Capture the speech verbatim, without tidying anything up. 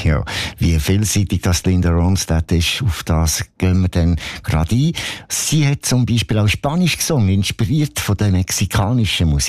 Ja, wie vielseitig das Linda Ronstadt ist, auf das gehen wir dann gerade ein. Sie hat zum Beispiel auch Spanisch gesungen, inspiriert von der mexikanischen Musik.